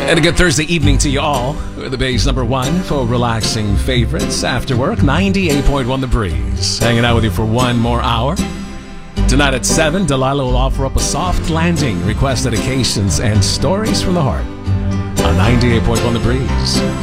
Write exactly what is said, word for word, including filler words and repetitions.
And a good Thursday evening to you all. The Bay's number one for relaxing favorites after work, ninety-eight point one The Breeze. Hanging out with you for one more hour. Tonight at seven, Delilah will offer up a soft landing, request dedications, and stories from the heart on ninety-eight point one The Breeze.